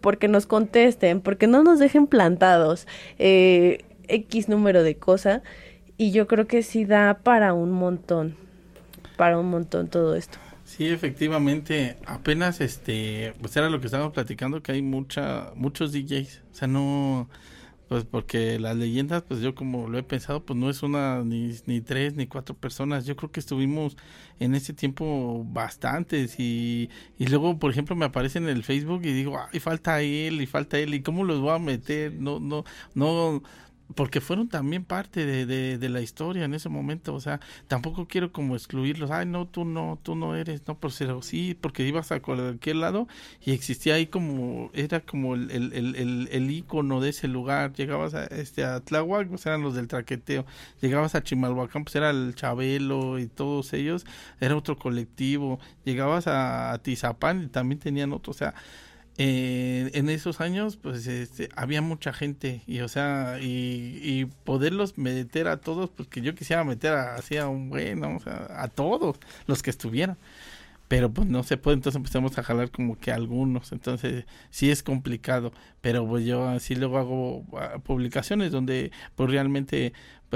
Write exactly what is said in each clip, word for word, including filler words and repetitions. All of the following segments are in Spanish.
porque nos contesten, porque no nos dejen plantados, eh, X número de cosas, y yo creo que sí da para un montón, para un montón todo esto. Sí, efectivamente, apenas este, pues era lo que estábamos platicando, que hay mucha, muchos D Js, o sea, no, pues porque las leyendas, pues yo como lo he pensado, pues no es una, ni, ni tres, ni cuatro personas, yo creo que estuvimos en ese tiempo bastantes, y, y luego, por ejemplo, me aparece en el Facebook y digo, ay, falta él, y falta él, y cómo los voy a meter, no, no, no, porque fueron también parte de, de, de la historia en ese momento, o sea, tampoco quiero como excluirlos, ay no, tú no, tú no eres, no, pero sí, porque ibas a cualquier lado y existía ahí como, era como el, el, el, el, el ícono de ese lugar, llegabas a este a Tláhuac, pues eran los del traqueteo, llegabas a Chimalhuacán, pues era el Chabelo y todos ellos, era otro colectivo, llegabas a, a Tizapán y también tenían otro, o sea, Eh, en esos años pues este, había mucha gente y o sea y, y poderlos meter a todos, pues que yo quisiera meter a, así a un bueno, o sea, a todos los que estuvieran, pero pues no se puede, entonces empezamos a jalar como que algunos, entonces sí es complicado, pero pues yo así luego hago uh, publicaciones donde pues realmente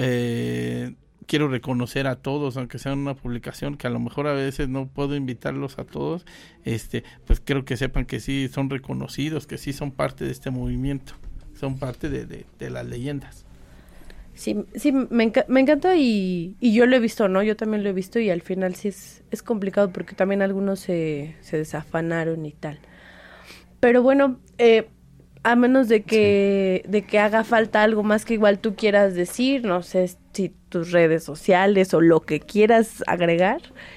eh, quiero reconocer a todos, aunque sea una publicación que a lo mejor a veces no puedo invitarlos a todos, este, pues quiero que sepan que sí son reconocidos, que sí son parte de este movimiento, son parte de, de, de las leyendas. Sí, sí, me, enca- me encanta y, y yo lo he visto, ¿no? Yo también lo he visto y al final sí es, es complicado porque también algunos se, se desafanaron y tal. Pero bueno, eh, a menos de que, sí. de que haga falta algo más que igual tú quieras decir, no sé si tus redes sociales o lo que quieras agregar,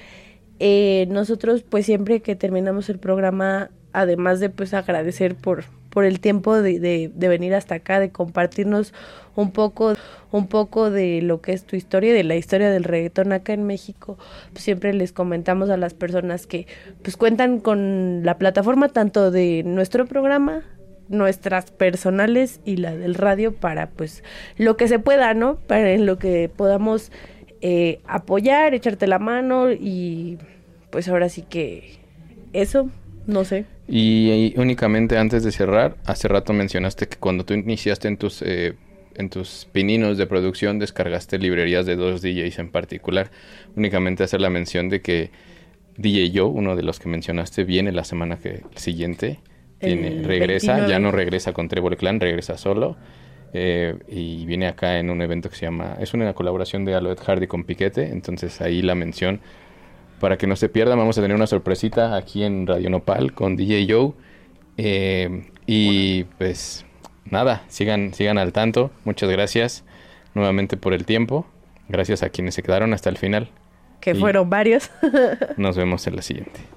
eh, nosotros pues siempre que terminamos el programa, además de pues agradecer por, por el tiempo de, de, de venir hasta acá, de compartirnos un poco, un poco de lo que es tu historia, de la historia del reggaetón acá en México, pues siempre les comentamos a las personas que pues cuentan con la plataforma tanto de nuestro programa, nuestras personales y la del radio para pues lo que se pueda, ¿no? Para en lo que podamos eh, apoyar, echarte la mano y pues ahora sí que eso, no sé. Y, y únicamente antes de cerrar, hace rato mencionaste que cuando tú iniciaste en tus eh, en tus pininos de producción descargaste librerías de dos D Js en particular. Únicamente hacer la mención de que D J Joe, uno de los que mencionaste, viene la semana que siguiente. Tiene, regresa, veintinueve. Ya no regresa con Trébol Clan, regresa solo eh, y viene acá en un evento que se llama, es una colaboración de Aloe Hardy con Piquete, entonces ahí la mención para que no se pierdan. Vamos a tener una sorpresita aquí en Radio Nopal con D J Joe eh, y pues nada, sigan, sigan al tanto. Muchas gracias nuevamente por el tiempo, gracias a quienes se quedaron hasta el final que fueron varios. Nos vemos en la siguiente.